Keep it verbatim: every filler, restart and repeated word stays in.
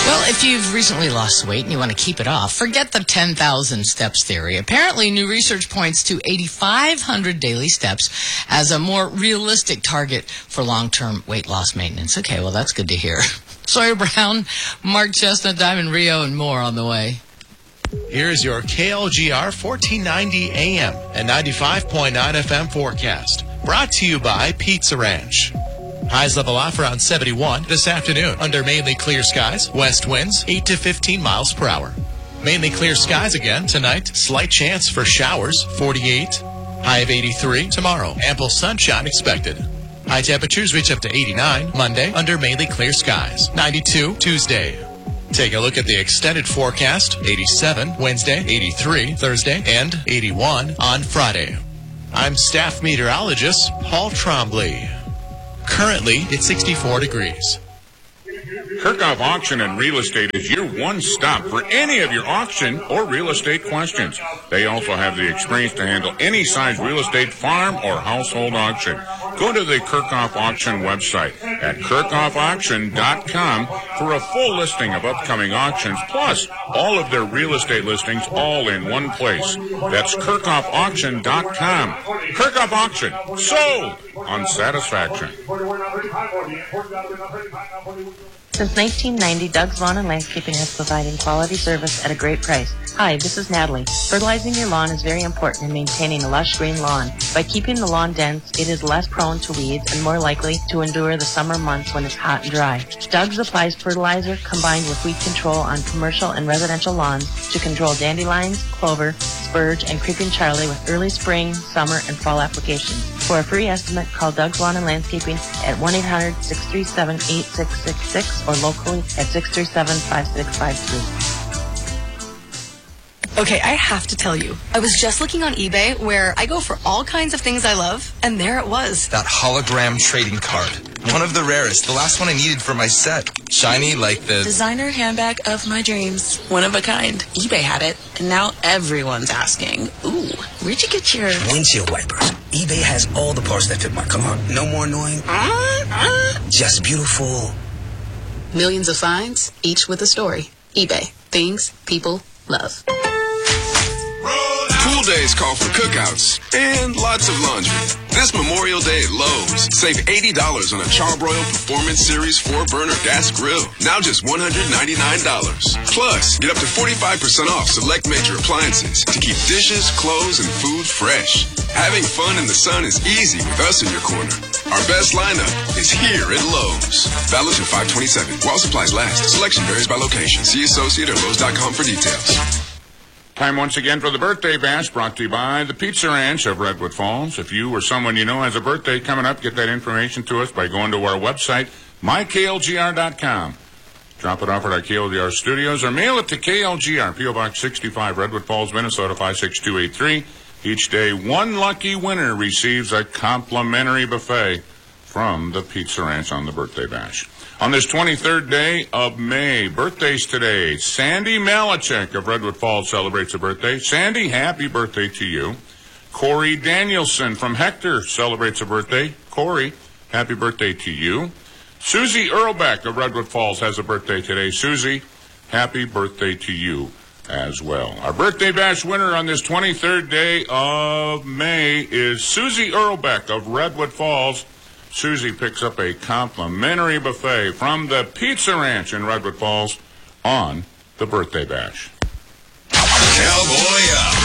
Well, if you've recently lost weight and you want to keep it off, forget the ten thousand steps theory. Apparently, new research points to eight thousand five hundred daily steps as a more realistic target for long-term weight loss maintenance. Okay, well, that's good to hear. Sawyer Brown, Mark Chestnut, Diamond Rio, and more on the way. Here's your K L G R fourteen ninety A M and ninety-five point nine F M forecast. Brought to you by Pizza Ranch. Highs level off around seventy-one this afternoon under mainly clear skies. West winds eight to fifteen miles per hour. Mainly clear skies again tonight. Slight chance for showers, forty-eight. High of eighty-three tomorrow. Ample sunshine expected. High temperatures reach up to eighty-nine Monday under mainly clear skies. ninety-two Tuesday. Take a look at the extended forecast. eighty-seven Wednesday, eighty-three Thursday, and eighty-one on Friday. I'm staff meteorologist Paul Trombley. Currently, it's sixty-four degrees. Kirchhoff Auction and Real Estate is your one stop for any of your auction or real estate questions. They also have the experience to handle any size real estate, farm, or household auction. Go to the Kirchhoff Auction website at kirchhoff auction dot com for a full listing of upcoming auctions, plus all of their real estate listings all in one place. That's kirchhoff auction dot com. Kirchhoff Auction, sold on satisfaction. Since nineteen ninety, Doug's Lawn and Landscaping has provided quality service at a great price. Hi, this is Natalie. Fertilizing your lawn is very important in maintaining a lush green lawn. By keeping the lawn dense, it is less prone to weeds and more likely to endure the summer months when it's hot and dry. Doug's applies fertilizer combined with weed control on commercial and residential lawns to control dandelions, clover, spurge, and creeping Charlie with early spring, summer, and fall applications. For a free estimate, call Doug's Lawn and Landscaping at one eight hundred, six three seven, eight six six six or locally at six three seven, five six five three. Okay, I have to tell you, I was just looking on eBay where I go for all kinds of things I love, and there it was. That hologram trading card. One of the rarest. The last one I needed for my set. Shiny like the... designer handbag of my dreams. One of a kind. eBay had it, and now everyone's asking, ooh, where'd you get your... windshield wipers. eBay has all the parts that fit my car. No more annoying. Uh, uh. Just beautiful. Millions of finds, each with a story. eBay. Things people love. Pool days call for cookouts and lots of laundry. This Memorial Day at Lowe's, save eighty dollars on a Charbroil Performance Series four burner gas grill. Now just one hundred ninety-nine dollars. Plus, get up to forty-five percent off select major appliances to keep dishes, clothes, and food fresh. Having fun in the sun is easy with us in your corner. Our best lineup is here at Lowe's. Valid through five twenty-seven. While supplies last. Selection varies by location. See associate or lowes dot com for details. Time once again for the Birthday Bash, brought to you by the Pizza Ranch of Redwood Falls. If you or someone you know has a birthday coming up, get that information to us by going to our website, my k l g r dot com. Drop it off at our K L G R studios or mail it to K L G R, P O Box sixty-five, Redwood Falls, Minnesota five six two eight three. Each day, one lucky winner receives a complimentary buffet from the Pizza Ranch on the Birthday Bash. On this twenty-third day of May, birthdays today. Sandy Malachek of Redwood Falls celebrates a birthday. Sandy, happy birthday to you. Corey Danielson from Hector celebrates a birthday. Corey, happy birthday to you. Susie Earlbeck of Redwood Falls has a birthday today. Susie, happy birthday to you as well. Our Birthday Bash winner on this twenty-third day of May is Susie Earlbeck of Redwood Falls. Susie picks up a complimentary buffet from the Pizza Ranch in Redwood Falls on the Birthday Bash. Cowboy up.